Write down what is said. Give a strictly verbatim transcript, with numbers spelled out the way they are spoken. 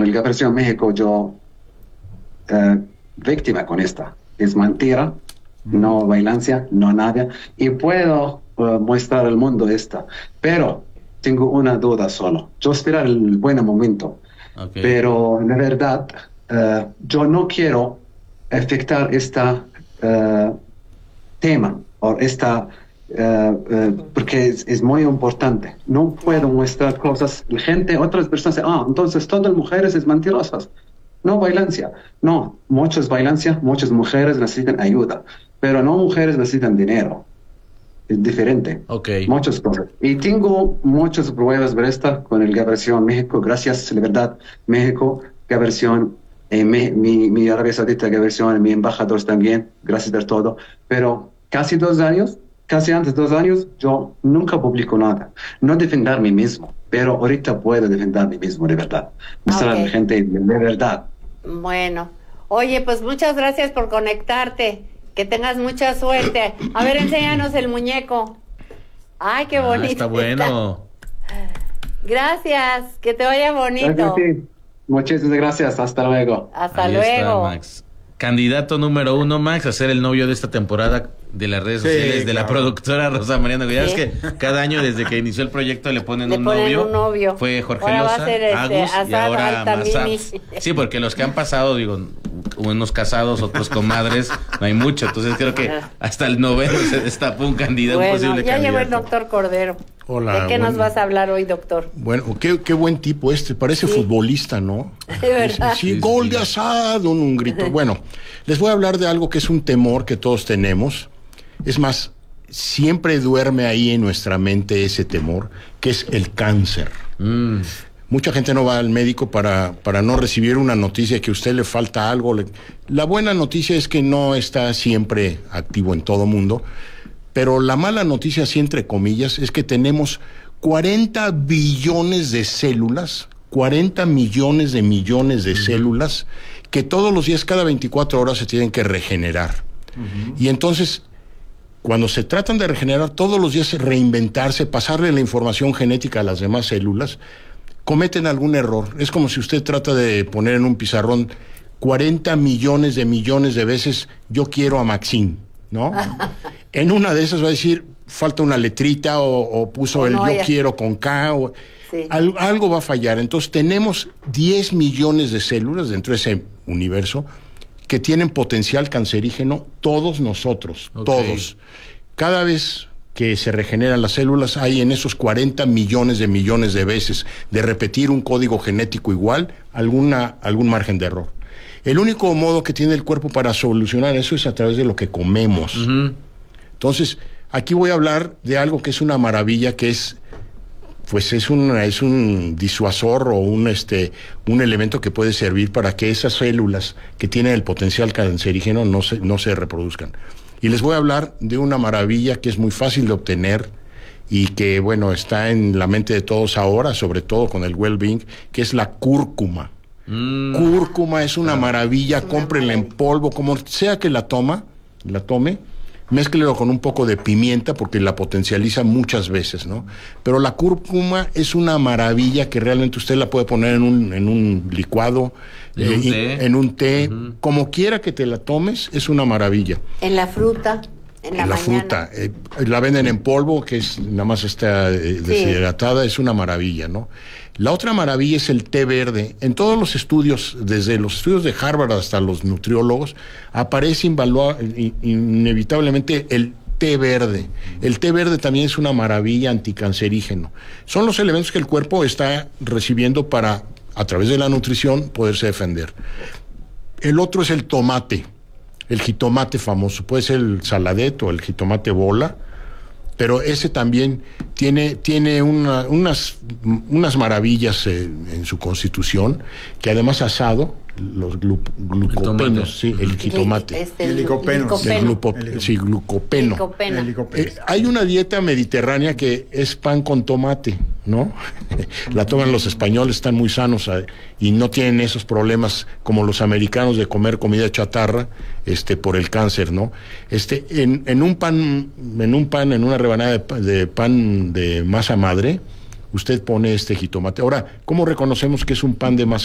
con el Gabriel México, yo, eh, víctima con esta. Es mentira, mm. no violencia, no nada. Y puedo uh, mostrar al mundo esta. Pero tengo una duda solo. Yo esperar el buen momento. Okay. Pero, la verdad, uh, yo no quiero afectar esta uh, tema o esta... Uh, uh, porque es, es muy importante. No puedo mostrar cosas. La gente, otras personas, ah, entonces todas las mujeres es mentirosas. No violencia. No, muchas violencia, muchas mujeres necesitan ayuda, pero no mujeres necesitan dinero. Es diferente. Okay. Muchas cosas. Y tengo muchas pruebas de esta con el Gabriel México. Gracias, la verdad, México, Gabriel, eh, mi, mi, mi Arabia Saudita, Gabriel, mi embajador también. Gracias por todo. Pero casi dos años. Casi antes de dos años, yo nunca publico nada. No defender a mí mismo, pero ahorita puedo defender a mí mismo, de verdad. Mostrar okay. a la gente de verdad. Bueno. Oye, pues muchas gracias por conectarte. Que tengas mucha suerte. A ver, enséñanos el muñeco. Ay, qué bonito. Ah, está bueno. Gracias. Que te vaya bonito. Gracias, sí. Muchísimas gracias. Hasta luego. Hasta Ahí luego. Está, Max. Candidato número uno, Max, a ser el novio de esta temporada de las redes sí, sociales de claro. la productora Rosa María Noguera. Ya ves que cada año desde que inició el proyecto le ponen, le un, ponen novio. un novio. Fue Jorge ahora Loza, va a ser este, Agus Azad, y ahora Mazar. Mini. Sí, porque los que han pasado, digo, unos casados, otros comadres, no hay mucho. Entonces creo que hasta el noveno se destapó un candidato, bueno, un posible ya candidato. llegó el doctor Cordero. Hola. ¿De qué bueno, nos vas a hablar hoy, doctor? Bueno, qué, qué buen tipo este, parece sí. futbolista, ¿no? De verdad. Sí, sí, gol de Azad, un, un grito. Bueno, les voy a hablar de algo que es un temor que todos tenemos. Es más, siempre duerme ahí en nuestra mente ese temor, que es el cáncer. Mm. Mucha gente no va al médico para, para no recibir una noticia que a usted le falta algo. Le... La buena noticia es que no está siempre activo en todo mundo. Pero la mala noticia, así entre comillas, es que tenemos cuarenta billones de células, cuarenta millones de millones de uh-huh. células, que todos los días, cada veinticuatro horas, se tienen que regenerar. Uh-huh. Y entonces, cuando se tratan de regenerar, todos los días reinventarse, pasarle la información genética a las demás células, cometen algún error. Es como si usted trata de poner en un pizarrón cuarenta millones de millones de veces, yo quiero a Maxine, ¿no? En una de esas va a decir, falta una letrita o, o puso o el no, yo ya. quiero con K, o, sí. al, algo va a fallar. Entonces tenemos diez millones de células dentro de ese universo que tienen potencial cancerígeno, todos nosotros, okay. todos. Cada vez que se regeneran las células hay en esos cuarenta millones de millones de veces de repetir un código genético igual, alguna, algún margen de error. El único modo que tiene el cuerpo para solucionar eso es a través de lo que comemos. Uh-huh. Entonces, aquí voy a hablar de algo que es una maravilla, que es, pues es un, es un disuasor o un, este, un elemento que puede servir para que esas células que tienen el potencial cancerígeno no se, no se reproduzcan. Y les voy a hablar de una maravilla que es muy fácil de obtener y que, bueno, está en la mente de todos ahora, sobre todo con el well-being, que es la cúrcuma. Mm. Cúrcuma es una maravilla, es una cómprenla maravilla. En polvo, como sea que la toma, la tome, mézclelo con un poco de pimienta porque la potencializa muchas veces, ¿no? Pero la cúrcuma es una maravilla que realmente usted la puede poner en un, en un licuado, ¿En, eh, un té? en un té, uh-huh. como quiera que te la tomes, es una maravilla. En la fruta. En la, en la fruta, eh, la venden en polvo, que es nada más está eh, deshidratada, sí. es una maravilla, ¿no? La otra maravilla es el té verde. En todos los estudios, desde los estudios de Harvard hasta los nutriólogos, aparece invalua- inevitablemente el té verde. El té verde también es una maravilla anticancerígeno. Son los elementos que el cuerpo está recibiendo para, a través de la nutrición, poderse defender. El otro es el tomate. El jitomate famoso, puede ser el saladet o el jitomate bola, pero ese también tiene, tiene una, unas, unas maravillas eh, en su constitución, que además asado, los glu, glucopenos, sí, el jitomate. Este, el licopeno. El glupo, sí, glucopeno. Eh, hay una dieta mediterránea que es pan con tomate, ¿no? La toman los españoles, están muy sanos eh, y no tienen esos problemas como los americanos de comer comida chatarra, este, por el cáncer, ¿no? Este, en, en un pan, en un pan, en una rebanada de, pan, de pan de masa madre, usted pone este jitomate. Ahora, ¿cómo reconocemos que es un pan de masa